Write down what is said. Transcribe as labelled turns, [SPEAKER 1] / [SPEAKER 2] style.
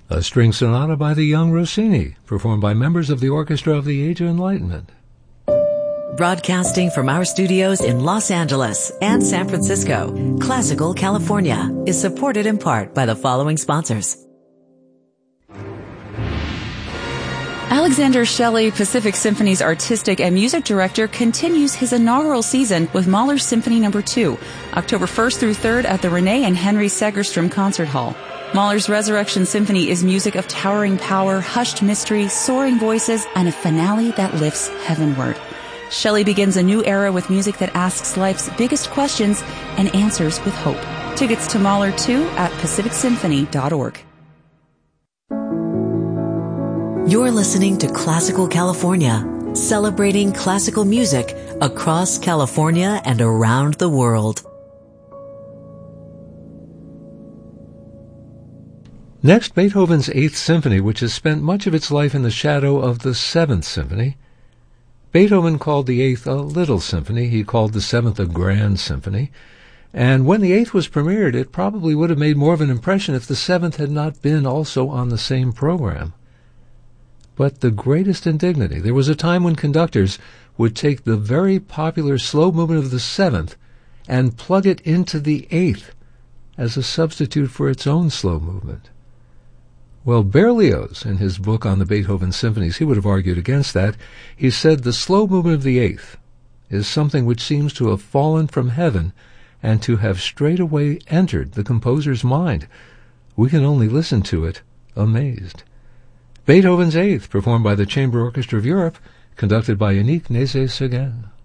[SPEAKER 1] A string sonata by the young Rossini, performed by members of the Orchestra of the Age of Enlightenment.
[SPEAKER 2] Broadcasting from our studios in Los Angeles and San Francisco, Classical California is supported in part by the following sponsors.
[SPEAKER 3] Alexander Shelley, Pacific Symphony's artistic and music director, continues his inaugural season with Mahler's Symphony No. 2, October 1st through 3rd at the Renee and Henry Segerstrom Concert Hall. Mahler's Resurrection Symphony is music of towering power, hushed mystery, soaring voices, and a finale that lifts heavenward. Shelley begins a new era with music that asks life's biggest questions and answers with hope. Tickets to Mahler 2 at pacificsymphony.org.
[SPEAKER 2] You're listening to Classical California, celebrating classical music across California and around the world.
[SPEAKER 1] Next, Beethoven's Eighth Symphony, which has spent much of its life in the shadow of the Seventh Symphony. Beethoven called the Eighth a Little Symphony. He called the Seventh a Grand Symphony. And when the Eighth was premiered, it probably would have made more of an impression if the Seventh had not been also on the same program. But the greatest indignity, there was a time when conductors would take the very popular slow movement of the Seventh and plug it into the Eighth as a substitute for its own slow movement. Well, Berlioz, in his book on the Beethoven symphonies, he would have argued against that. He said the slow movement of the Eighth is something which seems to have fallen from heaven and to have straightaway entered the composer's mind. We can only listen to it amazed. Beethoven's Eighth, performed by the Chamber Orchestra of Europe, conducted by Yannick Nézet-Séguin.